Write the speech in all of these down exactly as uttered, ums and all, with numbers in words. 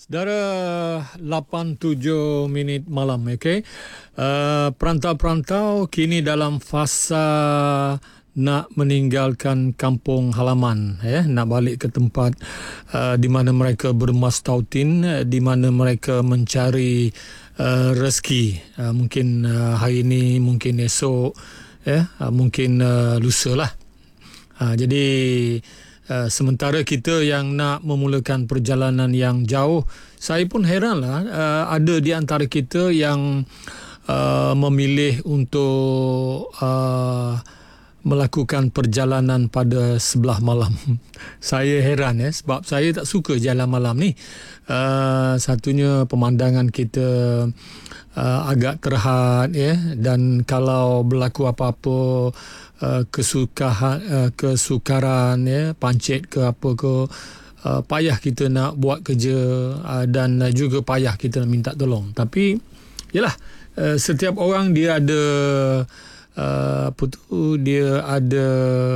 Saudara, lapan tujuh minit malam, okey. Uh, perantau-perantau kini dalam fasa nak meninggalkan kampung halaman, ya, nak balik ke tempat uh, di mana mereka bermastautin, di mana mereka mencari uh, rezeki. Uh, mungkin uh, hari ini, mungkin esok, ya, uh, mungkin uh, lusa lah. Uh, jadi Uh, sementara kita yang nak memulakan perjalanan yang jauh, saya pun heranlah uh, ada di antara kita yang uh, memilih untuk uh, melakukan perjalanan pada sebelah malam. Saya heran, ya, sebab saya tak suka jalan malam ni. Uh, satunya pemandangan kita uh, agak terhad, ya, dan kalau berlaku apa-apa uh, kesukaran, uh, kesukaran, ya, pancit ke apa ke, uh, payah kita nak buat kerja, uh, dan uh, juga payah kita nak minta tolong. Tapi yalah, uh, setiap orang dia ada Uh, apa tu, dia ada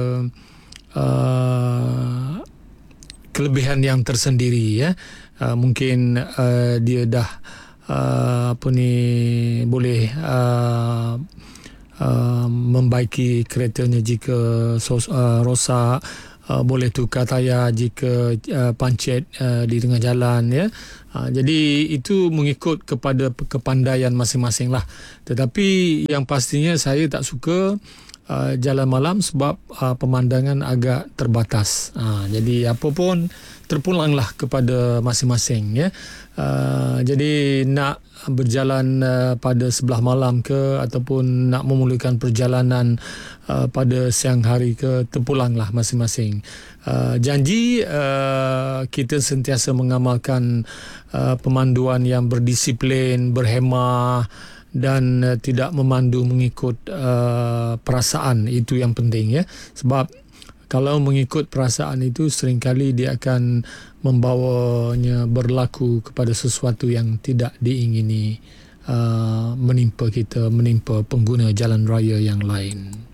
uh, kelebihan yang tersendiri, ya. Uh, mungkin uh, dia dah uh, apa ni boleh uh, uh, membaiki keretanya jika sos, uh, rosak, uh, boleh tukar tayar jika uh, pancit uh, di tengah jalan, ya. Ha, jadi itu mengikut kepada kepandaian masing-masing lah. Tetapi yang pastinya saya tak suka uh, jalan malam sebab uh, pemandangan agak terbatas. Ha, jadi apa pun terpulanglah kepada masing-masing, ya. Uh, jadi nak berjalan uh, pada sebelah malam ke ataupun nak memulakan perjalanan uh, pada siang hari ke, terpulanglah masing-masing. Uh, janji uh, kita sentiasa mengamalkan uh, pemanduan yang berdisiplin, berhemah, dan uh, tidak memandu mengikut uh, perasaan. Itu yang penting, ya. Sebab kalau mengikut perasaan itu seringkali dia akan membawanya berlaku kepada sesuatu yang tidak diingini uh, menimpa kita, menimpa pengguna jalan raya yang lain.